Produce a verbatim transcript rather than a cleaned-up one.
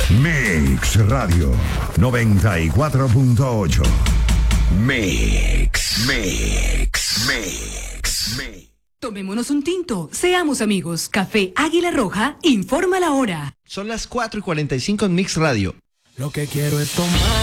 Mix Radio noventa y cuatro punto ocho. Mix, Mix, Mix, Mix. Tomémonos un tinto, seamos amigos. Café Águila Roja informa la hora. Son las cuatro y cuarenta y cinco en Mix Radio. Lo que quiero es tomar